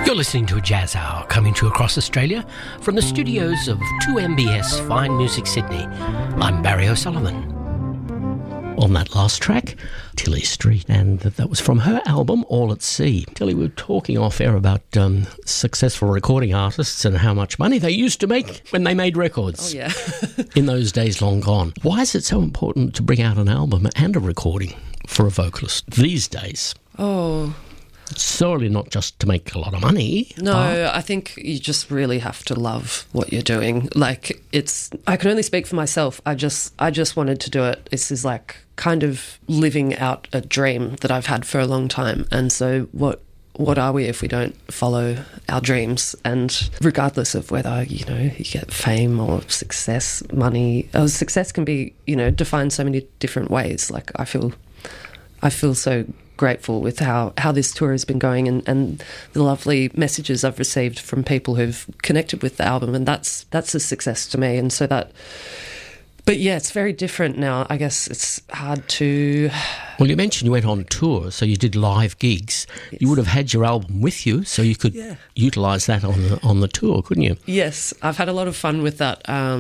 You're listening to a Jazz Hour coming to you across Australia from the studios of 2MBS Fine Music Sydney. I'm Barry O'Sullivan. On that last track, Tilly Street, and that was from her album All at Sea. Tilly, we were talking off air about successful recording artists and how much money they used to make when they made records. Oh, yeah. In those days long gone. Why is it so important to bring out an album and a recording for a vocalist these days? Oh, it's surely not just to make a lot of money. no, I think you just really have to love what you're doing. Like, I can only speak for myself. I just wanted to do it. This is like kind of living out a dream that I've had for a long time. And so what are we if we don't follow our dreams? And regardless of whether, you get fame or success, money, success can be, defined so many different ways. Like, I feel so grateful with how this tour has been going and the lovely messages I've received from people who've connected with the album, and that's a success to me. And so but yeah, it's very different now. I guess it's hard to... Well, you mentioned you went on tour, so you did live gigs. Yes. You would have had your album with you, so you could utilise that on the tour, couldn't you? Yes, I've had a lot of fun with that.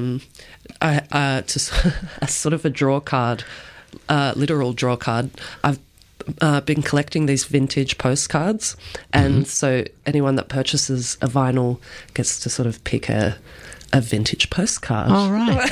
Just as sort of a draw card, literal draw card, I've been collecting these vintage postcards, and so anyone that purchases a vinyl gets to sort of pick a vintage postcard. All right.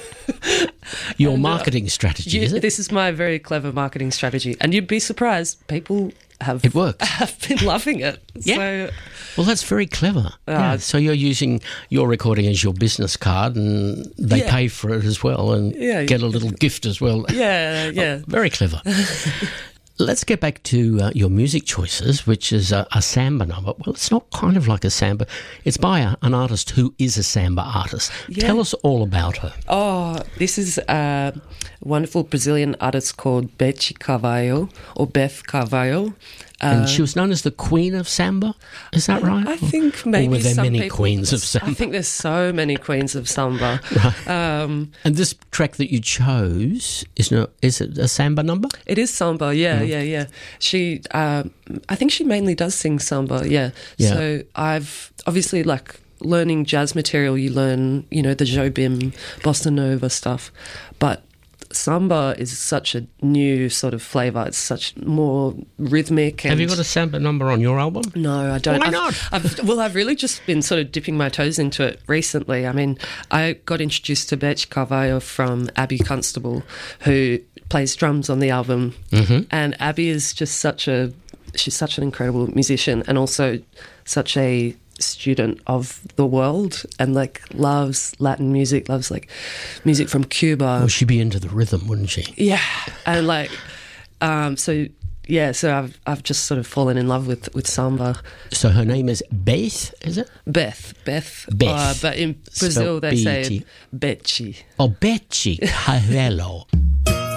Your marketing strategy, is it? This is my very clever marketing strategy, and you'd be surprised, people have been loving it. Yeah. So, well, that's very clever. So you're using your recording as your business card, and they pay for it as well, and get a little gift as well. Yeah. Oh, very clever. Let's get back to your music choices, which is a samba number. Well, it's not kind of like a samba. It's by an artist who is a samba artist. Yeah. Tell us all about her. Oh, this is a wonderful Brazilian artist called Beth Carvalho, or Beth Carvalho. And she was known as the Queen of Samba, is that right? I think maybe or were there some many people, queens of samba? I think there's so many queens of samba. Right. And this track that you chose, is it a samba number? It is samba, yeah. She, I think she mainly does sing samba, yeah. So I've obviously, like, learning jazz material, you learn, the Jobim, bossa nova stuff, but samba is such a new sort of flavour. It's such more rhythmic. And have you got a samba number on your album? No, I don't. Why not? I've really just been sort of dipping my toes into it recently. I mean, I got introduced to Beth Carvalho from Abby Constable, who plays drums on the album. Mm-hmm. And Abby is just she's such an incredible musician, and also such a student of the world, and like loves Latin music, loves like music from Cuba. Well, she'd be into the rhythm, wouldn't she? Yeah, and like so I've just sort of fallen in love with samba. So her name is Beth, is it? Beth. Beth. But in Brazil they say Betty. Oh, Betty. Hello.